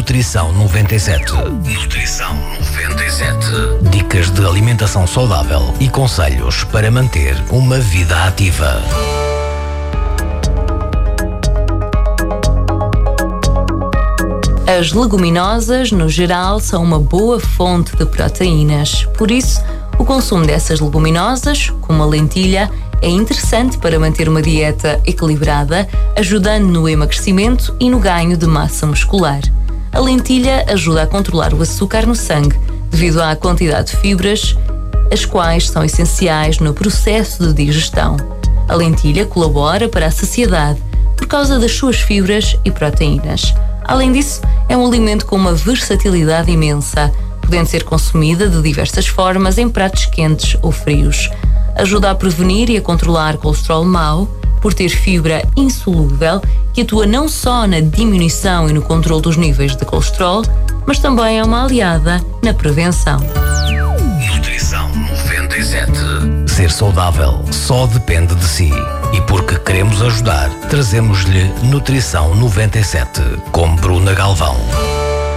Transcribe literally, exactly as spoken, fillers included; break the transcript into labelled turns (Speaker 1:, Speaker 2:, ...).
Speaker 1: Nutrição noventa e sete. Nutrição noventa e sete. Dicas de alimentação saudável e conselhos para manter uma vida ativa.
Speaker 2: As leguminosas, no geral, são uma boa fonte de proteínas. Por isso, o consumo dessas leguminosas, como a lentilha, é interessante para manter uma dieta equilibrada, ajudando no emagrecimento e no ganho de massa muscular. A lentilha ajuda a controlar o açúcar no sangue, devido à quantidade de fibras, as quais são essenciais no processo de digestão. A lentilha colabora para a saciedade, por causa das suas fibras e proteínas. Além disso, é um alimento com uma versatilidade imensa, podendo ser consumida de diversas formas em pratos quentes ou frios. Ajuda a prevenir e a controlar colesterol mau, por ter fibra insolúvel que atua não só na diminuição e no controle dos níveis de colesterol, mas também é uma aliada na prevenção.
Speaker 1: Nutrição noventa e sete. Ser saudável só depende de si. E porque queremos ajudar, trazemos-lhe Nutrição noventa e sete com Bruna Galvão.